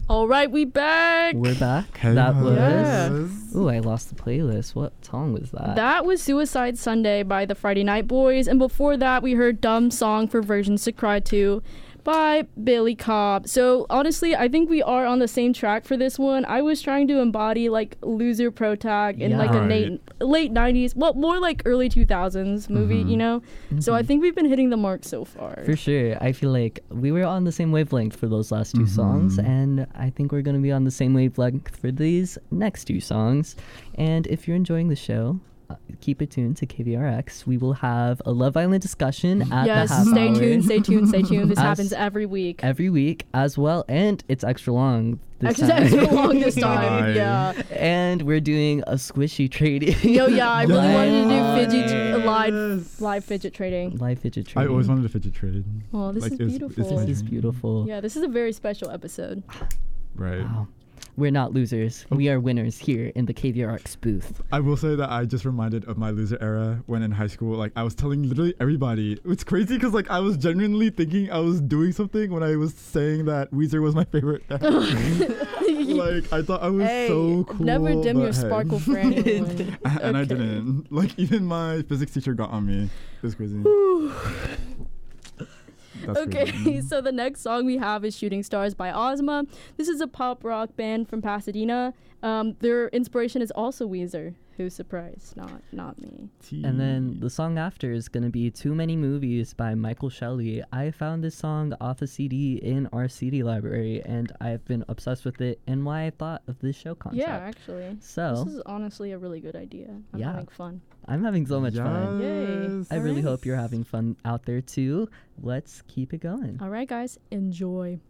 All right, we back. We're back. Hey, That was. Yes. Ooh, I lost the playlist. What song was that? That was Suicide Sunday by the Friday Night Boys. And before that, we heard Dumb Song for Virgins to Cry To by Billy Cobb. So honestly, I think we are on the same track for this one. I was trying to embody like loser pro tag in like a late 90s, well, more like early 2000s movie, you know? So I think we've been hitting the mark so far. For sure. I feel like we were on the same wavelength for those last two songs, and I think we're going to be on the same wavelength for these next two songs. And if you're enjoying the show, keep it tuned to KVRX. We will have a Love Island discussion at the half stay hour. Stay tuned. This happens every week. Every week as well, and it's extra long this Extra time. long this time, Nice. yeah. And we're doing a squishy trading. I really wanted to do Yes. live fidget trading. Live fidget I trading. always wanted to fidget trade. Oh, this is beautiful. This is beautiful. Yeah, this is a very special episode. Right. Wow. We're not losers. We are winners here in the KVRX booth. I will say that I just reminded of my loser era when in high school, like I was telling literally everybody. It's crazy because like I was genuinely thinking I was doing something when I was saying that Weezer was my favorite band. Like I thought I was so cool. Never dim your but hey. sparkle for anyone. And I Okay. didn't. Like even my physics teacher got on me. It was crazy. That's Okay, crazy. so the next song we have is Shooting Stars by Ozma. This is a pop rock band from Pasadena. Their inspiration is also Weezer. Who's surprised? Not me. And then the song after is going to be Too Many Movies by Michael Shelley. I found this song off a CD in our CD library, and I've been obsessed with it and why I thought of this show concept. Yeah, actually. So, This is honestly a really good idea. I'm Yeah. having fun. I'm having so much fun. Yay. I really Alright. hope you're having fun out there too. Let's keep it going. All right, guys, enjoy.